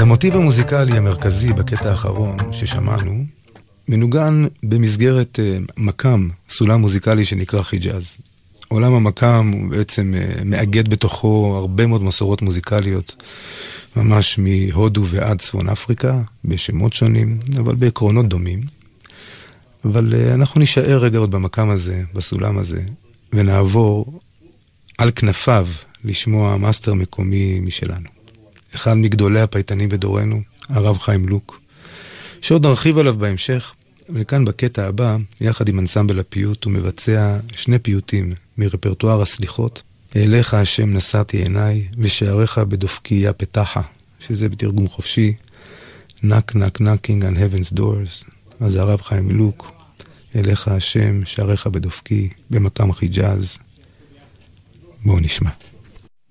המוטיב המוזיקלי המרכזי בקטע האחרון ששמענו, מנוגן במסגרת מקם, סולם מוזיקלי שנקרא חיג'אז. עולם המקם הוא בעצם מאגד בתוכו הרבה מאוד מסורות מוזיקליות, ממש מהודו ועד צפון אפריקה, בשמות שונים, אבל בעקרונות דומים. אבל אנחנו נשאר רגע עוד במקם הזה, בסולם הזה, ונעבור על כנפיו לשמוע מאסטר מקומי משלנו. אחד מגדולי הפייטנים בדורנו, הרב חיים לוק, שעוד נרחיב עליו בהמשך, וכאן בקטע הבא, יחד עם אנסמבל הפיוט, הוא מבצע שני פיוטים מרפרטואר הסליחות, אליך השם נשאתי עיניי, ושעריך בדופקי יא פתחה, שזה בתרגום חופשי, knock knock knocking on heaven's doors. אז הרב חיים לוק, אליך השם, שעריך בדופקי, במקם חיג'אז. בואו נשמע.